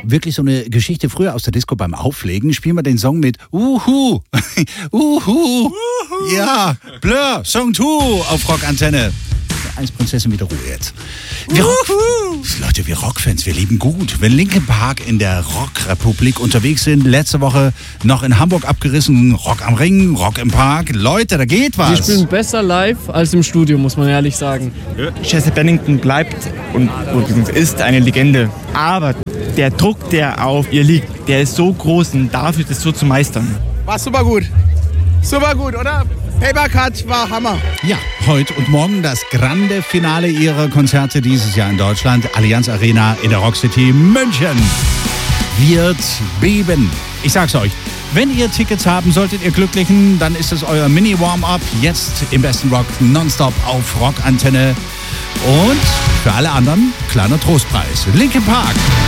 wirklich so eine Geschichte früher aus der Disco beim Auflegen. Spielen wir den Song mit Uhu. Uhu. Ja, Blur, Song 2 auf Rockantenne. Eisprinzessin mit der Ruhe jetzt. Leute, wir Rockfans, wir leben gut. Wenn Linkin Park in der Rockrepublik unterwegs sind, letzte Woche noch in Hamburg abgerissen, Rock am Ring, Rock im Park. Leute, da geht was. Die spielen besser live als im Studio, muss man ehrlich sagen. Chester Bennington bleibt und ist eine Legende. Aber der Druck, der auf ihr liegt, der ist so groß und dafür das so zu meistern. War super gut. Super gut, oder? Paper Cut war Hammer. Ja, heute und morgen das grande Finale ihrer Konzerte dieses Jahr in Deutschland. Allianz Arena in der Rockcity München wird beben. Ich sag's euch, wenn ihr Tickets haben solltet, ihr Glücklichen, dann ist es euer Mini-Warm-Up jetzt im besten Rock nonstop auf Rockantenne. Und für alle anderen, kleiner Trostpreis. Linkin Park.